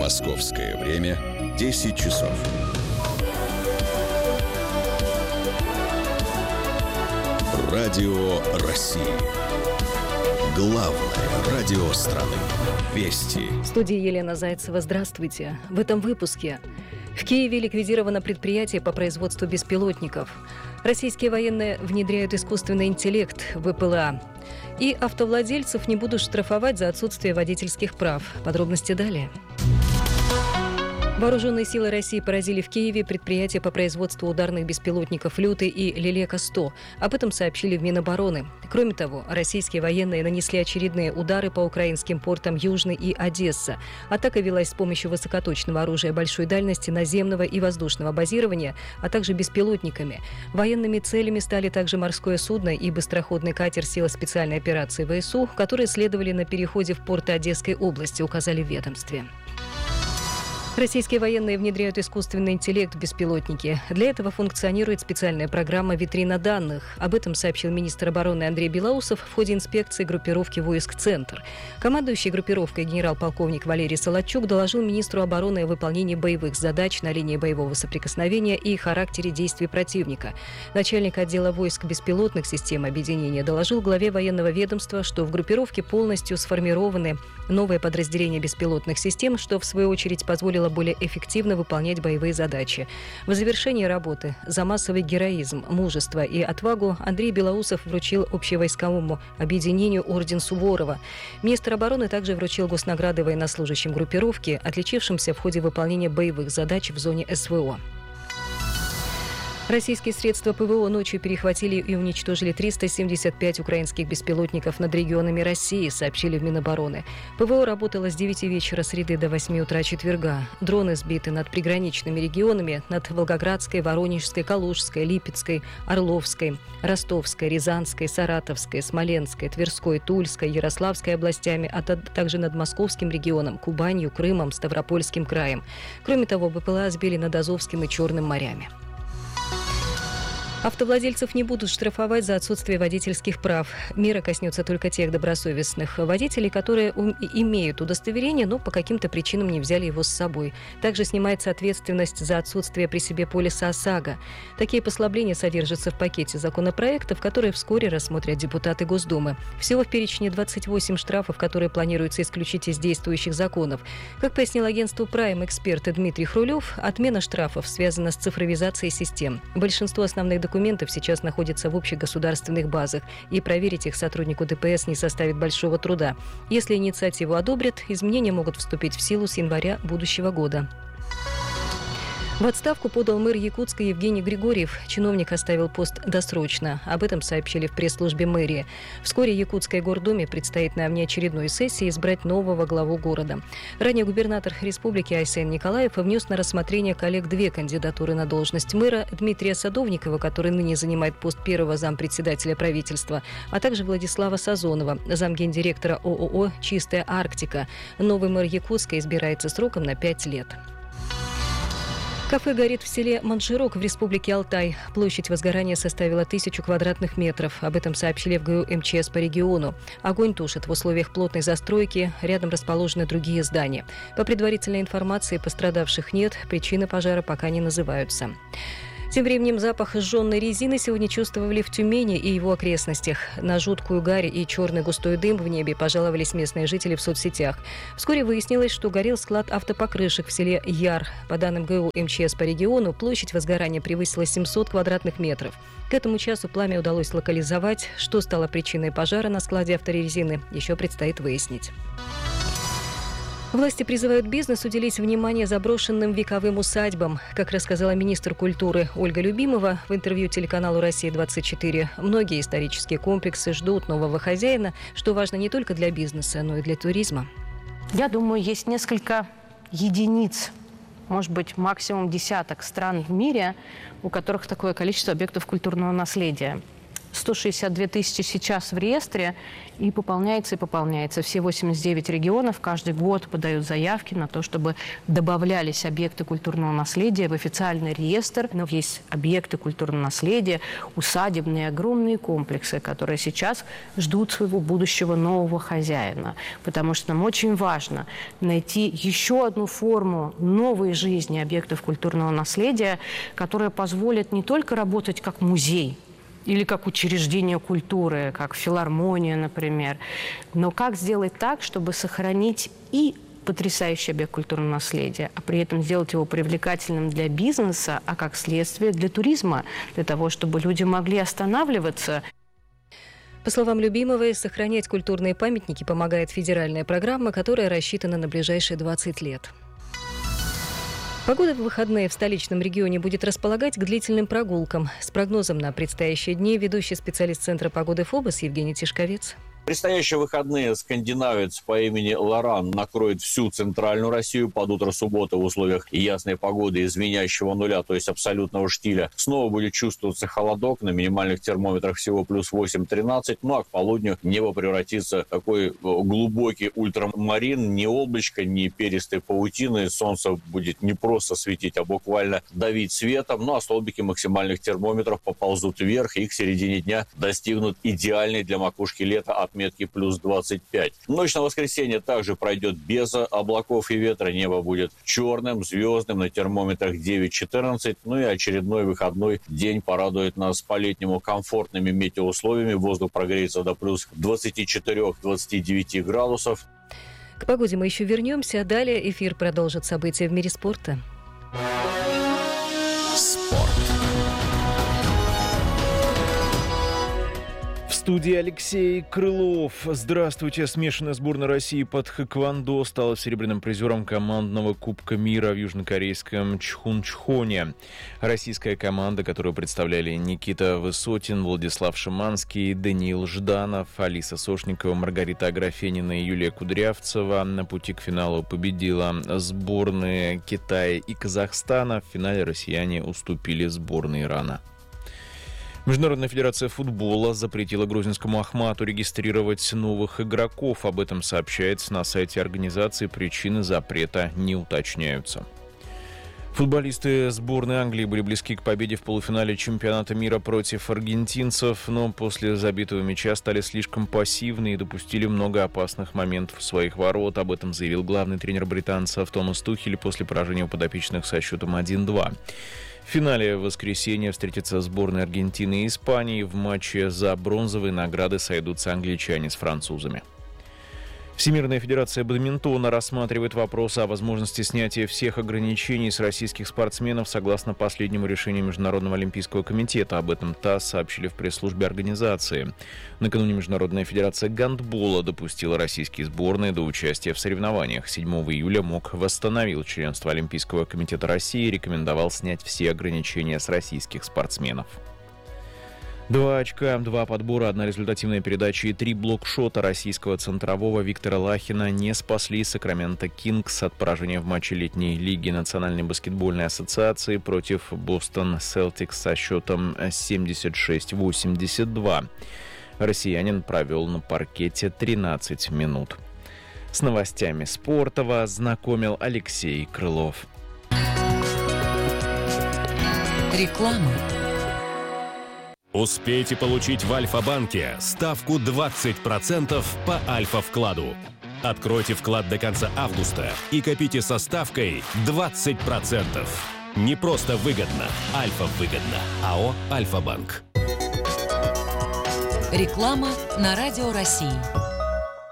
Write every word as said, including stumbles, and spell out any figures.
Московское время десять часов. Радио России. Главное радио страны. Вести. В студии Елена Зайцева. Здравствуйте. В этом выпуске. В Киеве ликвидировано предприятие по производству беспилотников. Российские военные внедряют искусственный интеллект в ВПЛА. И автовладельцев не будут штрафовать за отсутствие водительских прав. Подробности далее. Вооруженные силы России поразили в Киеве предприятие по производству ударных беспилотников «Люты» и «Лелека сто». Об этом сообщили в Минобороны. Кроме того, российские военные нанесли очередные удары по украинским портам Южный и Одесса. Атака велась с помощью высокоточного оружия большой дальности, наземного и воздушного базирования, а также беспилотниками. Военными целями стали также морское судно и быстроходный катер сил специальной операции ВСУ, которые следовали на переходе в порты Одесской области, указали в ведомстве. Российские военные внедряют искусственный интеллект в беспилотники. Для этого функционирует специальная программа «Витрина данных». Об этом сообщил министр обороны Андрей Белоусов в ходе инспекции группировки войск «Центр». Командующий группировкой генерал-полковник Валерий Солодчук доложил министру обороны о выполнении боевых задач на линии боевого соприкосновения и характере действий противника. Начальник отдела войск беспилотных систем объединения доложил главе военного ведомства, что в группировке полностью сформированы новые подразделения беспилотных систем, что в свою очередь позволило более эффективно выполнять боевые задачи. В завершении работы за массовый героизм, мужество и отвагу Андрей Белоусов вручил общевойсковому объединению орден Суворова. Министр обороны также вручил госнаграды военнослужащим группировки, отличившимся в ходе выполнения боевых задач в зоне СВО. Российские средства ПВО ночью перехватили и уничтожили триста семьдесят пять украинских беспилотников над регионами России, сообщили в Минобороны. ПВО работало с девяти вечера среды до восьми утра четверга. Дроны сбиты над приграничными регионами, над Волгоградской, Воронежской, Калужской, Липецкой, Орловской, Ростовской, Рязанской, Саратовской, Смоленской, Тверской, Тульской, Ярославской областями, а также над Московским регионом, Кубанью, Крымом, Ставропольским краем. Кроме того, БПЛА сбили над Азовским и Черным морями. Автовладельцев не будут штрафовать за отсутствие водительских прав. Мера коснется только тех добросовестных водителей, которые имеют удостоверение, но по каким-то причинам не взяли его с собой. Также снимается ответственность за отсутствие при себе полиса ОСАГО. Такие послабления содержатся в пакете законопроектов, которые вскоре рассмотрят депутаты Госдумы. Всего в перечне двадцать восемь штрафов, которые планируется исключить из действующих законов. Как пояснил агентству Prime эксперт Дмитрий Хрулев, отмена штрафов связана с цифровизацией систем. Большинство основных документов Документов сейчас находятся в общегосударственных базах, и проверить их сотруднику ДПС не составит большого труда. Если инициативу одобрят, изменения могут вступить в силу с января будущего года. В отставку подал мэр Якутска Евгений Григорьев. Чиновник оставил пост досрочно. Об этом сообщили в пресс-службе мэрии. Вскоре Якутской гордуме предстоит на внеочередной сессии избрать нового главу города. Ранее губернатор республики Айсен Николаев внес на рассмотрение коллег две кандидатуры на должность мэра: Дмитрия Садовникова, который ныне занимает пост первого зампредседателя правительства, а также Владислава Сазонова, замгендиректора ООО «Чистая Арктика». Новый мэр Якутска избирается сроком на пять лет. Кафе горит в селе Манжирок в республике Алтай. Площадь возгорания составила тысячу квадратных метров. Об этом сообщили в ГУ МЧС по региону. Огонь тушит в условиях плотной застройки. Рядом расположены другие здания. По предварительной информации, пострадавших нет. Причины пожара пока не называются. Тем временем запах сжженной резины сегодня чувствовали в Тюмени и его окрестностях. На жуткую гарь и черный густой дым в небе пожаловались местные жители в соцсетях. Вскоре выяснилось, что горел склад автопокрышек в селе Яр. По данным ГУ МЧС по региону, площадь возгорания превысила семьсот квадратных метров. К этому часу пламя удалось локализовать. Что стало причиной пожара на складе авторезины, еще предстоит выяснить. Власти призывают бизнес уделить внимание заброшенным вековым усадьбам. Как рассказала министр культуры Ольга Любимова в интервью телеканалу «Россия-двадцать четыре», многие исторические комплексы ждут нового хозяина, что важно не только для бизнеса, но и для туризма. Я думаю, есть несколько единиц, может быть, максимум десяток стран в мире, у которых такое количество объектов культурного наследия. сто шестьдесят две тысячи сейчас в реестре, и пополняется, и пополняется. Все восемьдесят девять регионов каждый год подают заявки на то, чтобы добавлялись объекты культурного наследия в официальный реестр. Но есть объекты культурного наследия, усадебные огромные комплексы, которые сейчас ждут своего будущего нового хозяина. Потому что нам очень важно найти еще одну форму новой жизни объектов культурного наследия, которая позволит не только работать как музей, или как учреждение культуры, как филармония, например. Но как сделать так, чтобы сохранить и потрясающий объект культурного наследия, а при этом сделать его привлекательным для бизнеса, а как следствие для туризма, для того, чтобы люди могли останавливаться. По словам Любимовой, сохранять культурные памятники помогает федеральная программа, которая рассчитана на ближайшие двадцать лет. Погода в выходные в столичном регионе будет располагать к длительным прогулкам. С прогнозом на предстоящие дни ведущий специалист Центра погоды ФОБОС Евгений Тишковец. Предстоящие выходные скандинавец по имени Лоран накроет всю центральную Россию под утро субботы в условиях ясной погоды и звенящего нуля, то есть абсолютного штиля. Снова будет чувствоваться холодок, на минимальных термометрах всего плюс восемь-тринадцать, ну а к полудню небо превратится в такой глубокий ультрамарин, ни облачко, ни перистой паутины. Солнце будет не просто светить, а буквально давить светом, ну а столбики максимальных термометров поползут вверх и к середине дня достигнут идеальной для макушки лета от отметки плюс двадцать пять. Ночь на воскресенье также пройдет без облаков и ветра. Небо будет черным, звездным, на термометрах девять-четырнадцать. Ну и очередной выходной день порадует нас по-летнему комфортными метеоусловиями. Воздух прогреется до плюс двадцати четырёх - двадцати девяти градусов. К погоде мы еще вернемся, а далее эфир продолжит события в мире спорта. Спорт. В студии Алексей Крылов. Здравствуйте. Смешанная сборная России под хэквондо стала серебряным призером командного Кубка мира в южнокорейском Чхунчхоне. Российская команда, которую представляли Никита Высотин, Владислав Шиманский, Даниил Жданов, Алиса Сошникова, Маргарита Аграфенина и Юлия Кудрявцева, на пути к финалу победила сборные Китая и Казахстана. В финале россияне уступили сборной Ирана. Международная федерация футбола запретила грузинскому Ахмату регистрировать новых игроков. Об этом сообщается на сайте организации. Причины запрета не уточняются. Футболисты сборной Англии были близки к победе в полуфинале чемпионата мира против аргентинцев, но после забитого мяча стали слишком пассивны и допустили много опасных моментов в своих ворот. Об этом заявил главный тренер британцев Томас Тухель после поражения у подопечных со счетом один-два. В финале в воскресенье встретятся сборные Аргентины и Испании. В матче за бронзовые награды сойдутся англичане с французами. Всемирная федерация бадминтона рассматривает вопрос о возможности снятия всех ограничений с российских спортсменов согласно последнему решению Международного олимпийского комитета. Об этом ТАСС сообщили в пресс-службе организации. Накануне Международная федерация гандбола допустила российские сборные до участия в соревнованиях. седьмого июля МОК восстановил членство Олимпийского комитета России и рекомендовал снять все ограничения с российских спортсменов. Два очка, два подбора, одна результативная передача и три блокшота российского центрового Виктора Лахина не спасли Сакраменто Кингс от поражения в матче летней лиги Национальной баскетбольной ассоциации против Бостон Селтикс со счетом семьдесят шесть восемьдесят два. Россиянин провел на паркете тринадцать минут. С новостями спорта вас знакомил Алексей Крылов. Реклама. Успейте получить в Альфа-банке ставку двадцать процентов по Альфа-вкладу. Откройте вклад до конца августа и копите со ставкой двадцать процентов. Не просто выгодно, Альфа-выгодно. АО «Альфа-банк». Реклама на Радио России.